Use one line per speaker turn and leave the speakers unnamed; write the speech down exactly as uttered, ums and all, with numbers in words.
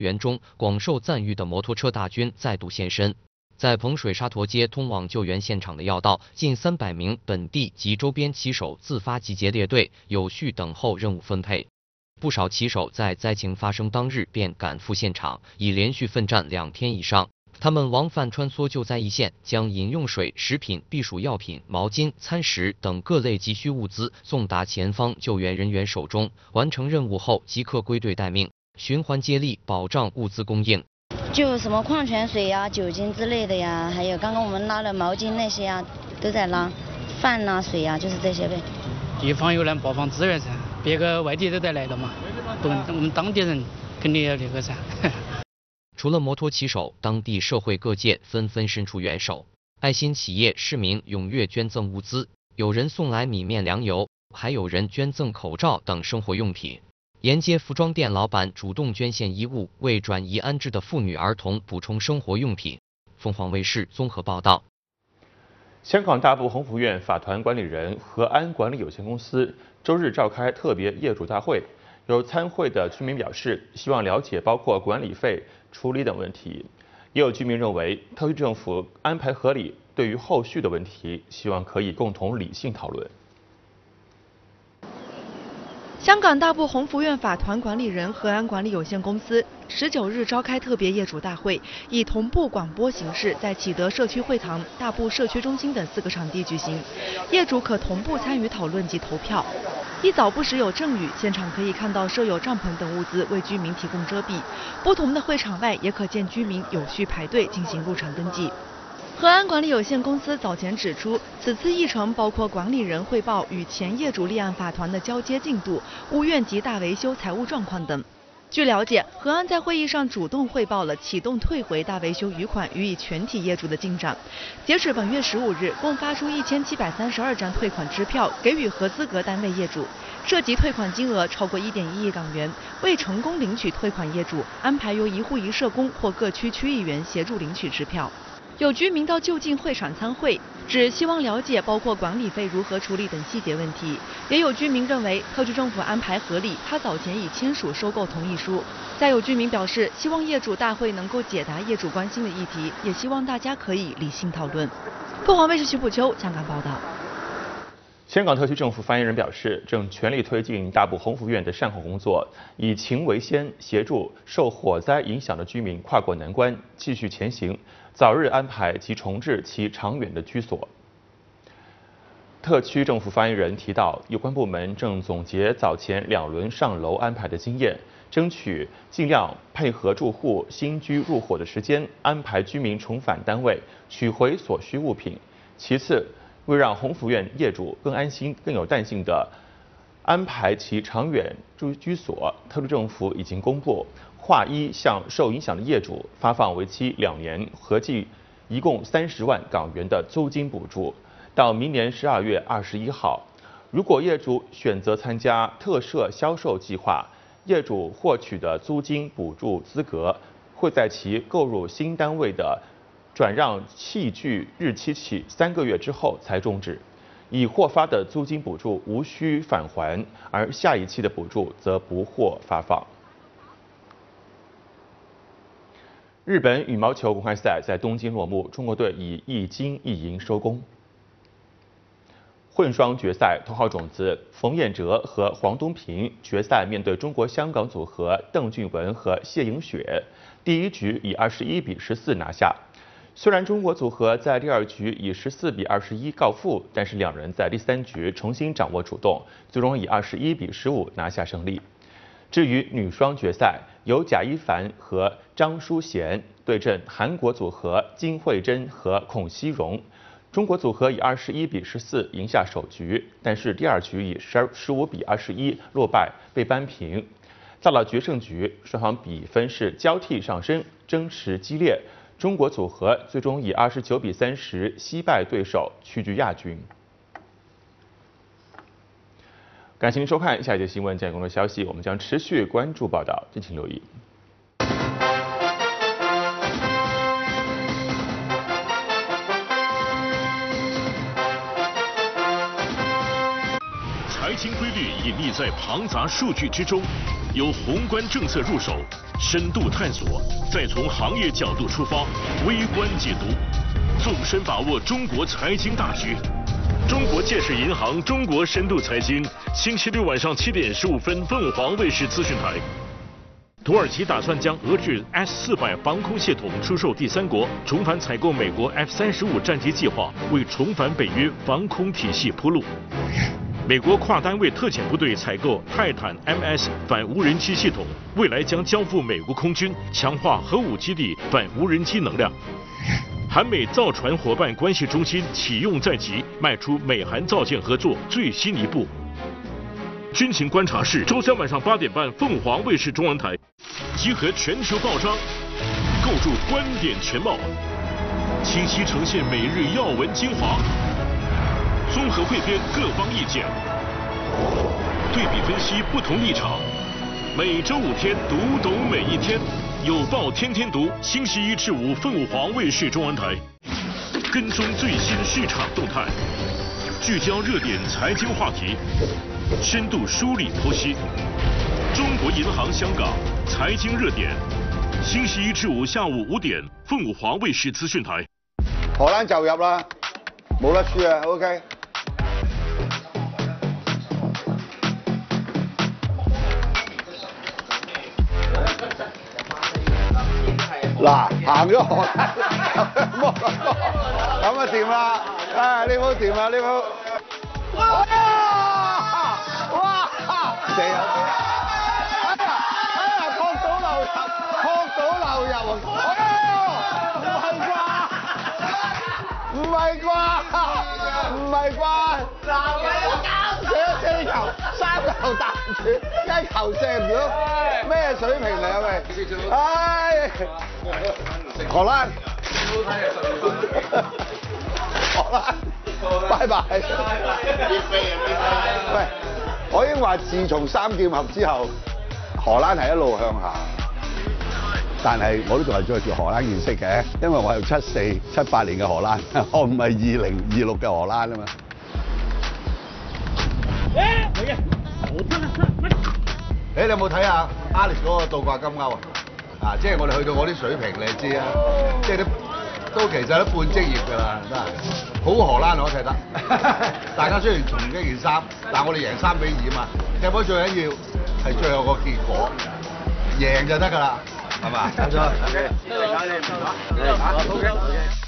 园中广受赞誉的摩托车大军再度现身。在彭水沙陀街通往救援现场的要道，近三百名本地及周边骑手自发集结列队，有序等候任务分配。不少骑手在灾情发生当日便赶赴现场，已连续奋战两天以上。他们往返穿梭救灾一线，将饮用水、食品、避暑药品、毛巾、餐食等各类急需物资送达前方救援人员手中。完成任务后，即刻归队待命，循环接力，保障物资供应。
就什么矿泉水呀、酒精之类的呀，还有刚刚我们拉的毛巾那些呀，都在拉。饭呐、水呀，就是这些呗。
地方有难播放资源噻，别个外地都得来的嘛，不能我们当地人肯定要那个噻。
除了摩托骑手，当地社会各界纷纷伸出援手，爱心企业、市民踊跃捐赠物资，有人送来米面粮油，还有人捐赠口罩等生活用品。沿街服装店老板主动捐献衣物，为转移安置的妇女儿童补充生活用品。凤凰卫视综合报道。
香港大埔鸿福苑法团管理人和安管理有限公司周日召开特别业主大会，有参会的居民表示，希望了解包括管理费、处理等问题。也有居民认为，特区政府安排合理，对于后续的问题，希望可以共同理性讨论。
香港大埔鸿福苑法团管理人和安管理有限公司十九日召开特别业主大会，以同步广播形式在启德社区会堂、大埔社区中心等四个场地举行，业主可同步参与讨论及投票。一早不时有阵雨，现场可以看到设有帐篷等物资为居民提供遮蔽。不同的会场外也可见居民有序排队进行入场登记。和安管理有限公司早前指出，此次议程包括管理人汇报与前业主立案法团的交接进度、屋苑及大维修财务状况等。据了解，和安在会议上主动汇报了启动退回大维修余款予以全体业主的进展。截止本月十五日，共发出一千七百三十二张退款支票给予合资格单位业主，涉及退款金额超过一点一亿港元。未成功领取退款业主，安排由一户一社工或各区区议员协助领取支票。有居民到就近会场参会，只希望了解包括管理费如何处理等细节问题。也有居民认为特区政府安排合理，他早前已签署收购同意书。再有居民表示，希望业主大会能够解答业主关心的议题，也希望大家可以理性讨论。凤凰卫视徐普秋香港报道。
香港特区政府发言人表示，正全力推进大埔鸿福苑的善后工作，以情为先，协助受火灾影响的居民跨过难关，继续前行，早日安排及重置其长远的居所。特区政府发言人提到，有关部门正总结早前两轮上楼安排的经验，争取尽量配合住户新居入伙的时间，安排居民重返单位，取回所需物品。其次，为让鸿福苑业主更安心、更有弹性地安排其长远住居所，特区政府已经公布划一向受影响的业主发放为期两年、合计一共三十万港元的租金补助，到明年十二月二十一号。如果业主选择参加特设销售计划，业主获取的租金补助资格会在其购入新单位的转让契据日期起三个月之后才终止，已获发的租金补助无需返还，而下一期的补助则不获发放。日本羽毛球公开赛在东京落幕，中国队以一金一银收工。混双决赛，头号种子冯彦哲和黄东萍决赛面对中国香港组合邓俊文和谢颖雪，第一局以二十一比十四拿下。虽然中国组合在第二局以十四比二十一告负，但是两人在第三局重新掌握主动，最终以二十一比十五拿下胜利。至于女双决赛，由贾一凡和张淑娴对阵韩国组合金惠珍和孔熙荣。中国组合以二十一比十四赢下首局，但是第二局以十五比二十一落败，被扳平。到了决胜局，双方比分是交替上升，争持激烈。中国组合最终以二十九比三十惜败对手，屈居亚军。感谢您收看下一节新闻简公的消息，我们将持续关注报道，敬请留意。
财经规律隐匿在庞杂数据之中， 由宏观政策入手，深度探索，再从行业角度出发，微观解读，纵深把握中国财经大局。中国建设银行中国深度财经，星期六晚上七点十五分，凤凰卫视资讯台。土耳其打算将俄制 S 四百防空系统出售第三国，重返采购美国 F 三十五战机计划，为重返北约防空体系铺路。美国跨单位特遣部队采购泰坦 M S 反无人机系统，未来将交付美国空军，强化核武基地反无人机能量。韩美造船伙伴关系中心启用在即，迈出美韩造舰合作最新一步。军情观察室周三晚上八点半，凤凰卫视中文台，集合全球报章，构筑观点全貌，清晰呈现每日要闻精华，综合汇编各方意见，对比分析不同立场。每周五天，读懂每一天，有报天天读，星期一至五凤凰卫视中文台，跟踪最新市场动态，聚焦热点财经话题，深度梳理剖析。中国银行香港财经热點，星期一至五下午五點，鳳凰衛視資訊台。
荷蘭就入啦，冇得輸啊 ，OK。嗱，行咗荷蘭，咁啊掂啦，啊呢鋪掂啦呢鋪。哇！哇！射有幾啊？哎呀哎呀，撲到流入，撲到流入啊！唔係啩？唔係啩？嗱，射四球，三球彈住，一球射唔到，咩水平嚟啊喂？唉，荷蘭，荷蘭。拜拜。喂，我已經話，自從三劍俠之後，荷蘭係一路向下。但係我都仲係着住荷蘭件色嘅，因為我係七四、七八年嘅荷蘭，我唔係二零二六嘅荷蘭啊嘛。誒，你有冇睇下 Alex 嗰個倒掛金鈎啊？啊，即係我哋去到我啲水平，你知啊，即係啲。都其實都半職業㗎啦，真係好荷蘭我踢得。大家雖然同一件衫，但我哋贏三比二啊嘛。踢波最緊要係最後個結果，贏就得㗎啦，係嘛？冇錯。